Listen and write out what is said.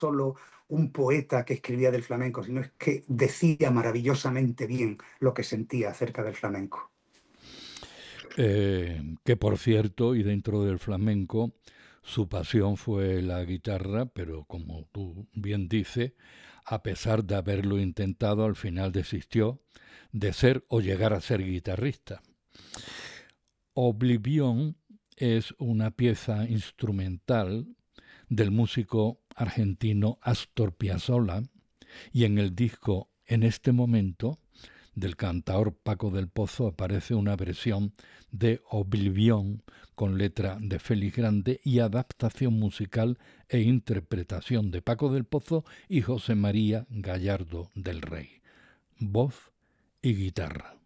solo un poeta que escribía del flamenco, sino es que decía maravillosamente bien lo que sentía acerca del flamenco. Que por cierto, y dentro del flamenco, su pasión fue la guitarra, pero como tú bien dices, a pesar de haberlo intentado, al final desistió de ser o llegar a ser guitarrista. Oblivion es una pieza instrumental del músico argentino Astor Piazzolla y en el disco En este momento del cantaor Paco del Pozo aparece una versión de Oblivion con letra de Félix Grande y adaptación musical e interpretación de Paco del Pozo y José María Gallardo del Rey. Voz y guitarra.